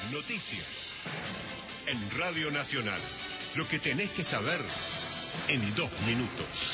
Noticias. En Radio Nacional. Lo que tenés que saber en 2 minutos.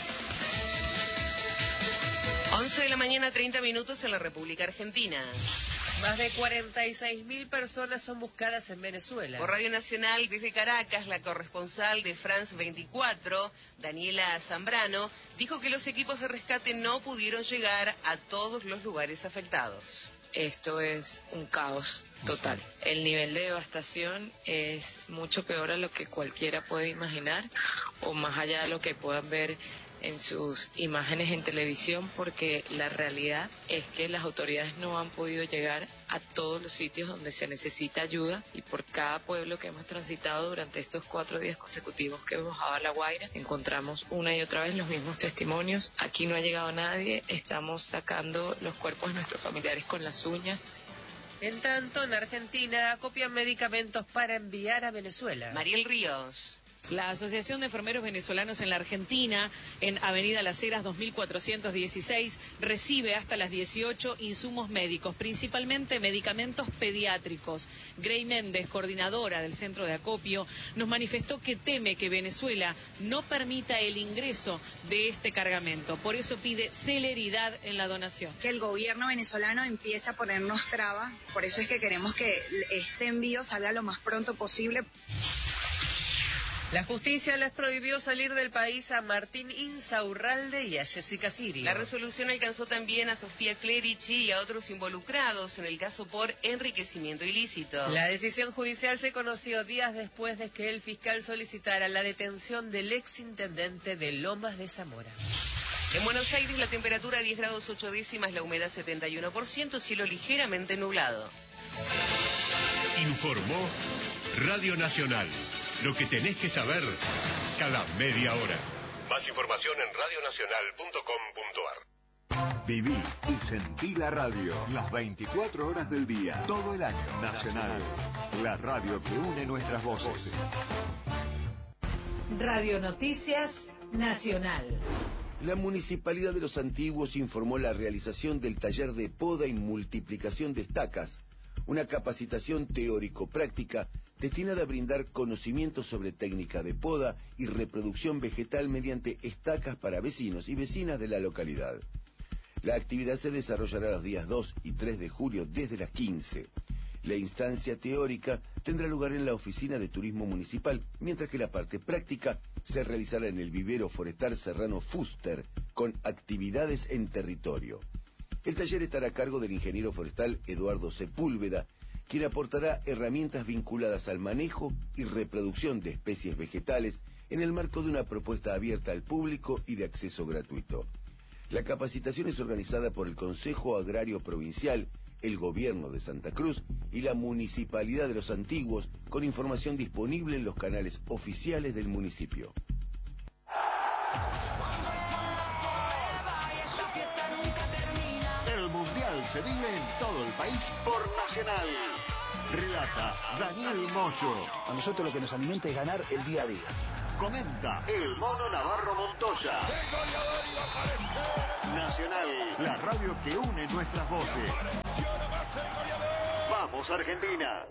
11 de la mañana, 30 minutos en la República Argentina. Más de 46.000 personas son buscadas en Venezuela. Por Radio Nacional, desde Caracas, la corresponsal de France 24, Daniela Zambrano, dijo que los equipos de rescate no pudieron llegar a todos los lugares afectados. Esto es un caos total. El nivel de devastación es mucho peor a lo que cualquiera puede imaginar o más allá de lo que puedan ver en sus imágenes en televisión, porque la realidad es que las autoridades no han podido llegar a todos los sitios donde se necesita ayuda, y por cada pueblo que hemos transitado durante estos 4 días consecutivos que hemos bajado a La Guaira, encontramos una y otra vez los mismos testimonios. Aquí no ha llegado nadie, estamos sacando los cuerpos de nuestros familiares con las uñas. En tanto, en Argentina acopian medicamentos para enviar a Venezuela. Mariel Ríos. La Asociación de Enfermeros Venezolanos en la Argentina, en Avenida Las Heras 2416, recibe hasta las 18 insumos médicos, principalmente medicamentos pediátricos. Grey Méndez, coordinadora del centro de acopio, nos manifestó que teme que Venezuela no permita el ingreso de este cargamento. Por eso pide celeridad en la donación. Que el gobierno venezolano empiece a ponernos trabas, por eso es que queremos que este envío salga lo más pronto posible. La justicia les prohibió salir del país a Martín Insaurralde y a Jessica Sirio. La resolución alcanzó también a Sofía Clerici y a otros involucrados en el caso por enriquecimiento ilícito. La decisión judicial se conoció días después de que el fiscal solicitara la detención del exintendente de Lomas de Zamora. En Buenos Aires la temperatura 10 grados 8 décimas, la humedad 71%, cielo ligeramente nublado. Informó Radio Nacional. Lo que tenés que saber cada media hora. Más información en radionacional.com.ar. Viví y sentí la radio las 24 horas del día, todo el año. Nacional, la radio que une nuestras voces. Radio Noticias Nacional. La Municipalidad de Los Antiguos informó la realización del taller de poda y multiplicación de estacas, una capacitación teórico-práctica destinada a brindar conocimientos sobre técnica de poda y reproducción vegetal mediante estacas para vecinos y vecinas de la localidad. La actividad se desarrollará los días 2 y 3 de julio desde las 15. La instancia teórica tendrá lugar en la Oficina de Turismo Municipal, mientras que la parte práctica se realizará en el vivero forestal Serrano Fuster, con actividades en territorio. El taller estará a cargo del ingeniero forestal Eduardo Sepúlveda, quien aportará herramientas vinculadas al manejo y reproducción de especies vegetales en el marco de una propuesta abierta al público y de acceso gratuito. La capacitación es organizada por el Consejo Agrario Provincial, el Gobierno de Santa Cruz y la Municipalidad de Los Antiguos, con información disponible en los canales oficiales del municipio. Se vive en todo el país por Nacional. Relata Daniel Moyo. A nosotros lo que nos alimenta es ganar el día a día. Comenta el Mono Navarro Montoya. Nacional, la radio que une nuestras voces. ¡Vamos, Argentina!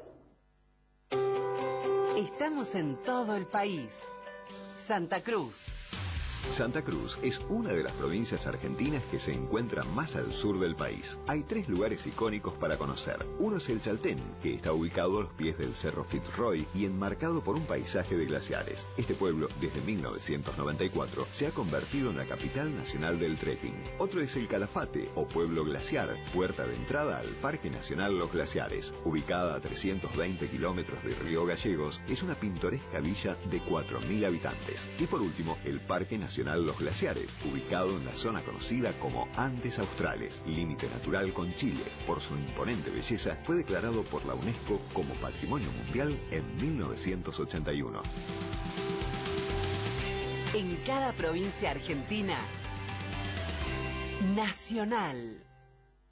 Estamos en todo el país. Santa Cruz. Santa Cruz es una de las provincias argentinas que se encuentra más al sur del país. Hay 3 lugares icónicos para conocer. Uno es el Chaltén, que está ubicado a los pies del Cerro Fitzroy y enmarcado por un paisaje de glaciares. Este pueblo, desde 1994, se ha convertido en la capital nacional del trekking. Otro es el Calafate, o pueblo glaciar, puerta de entrada al Parque Nacional Los Glaciares. Ubicada a 320 kilómetros de Río Gallegos, es una pintoresca villa de 4.000 habitantes. Y por último, el Parque Nacional Los Glaciares, ubicado en la zona conocida como Andes Australes, límite natural con Chile. Por su imponente belleza, fue declarado por la UNESCO como Patrimonio Mundial en 1981. En cada provincia argentina, Nacional.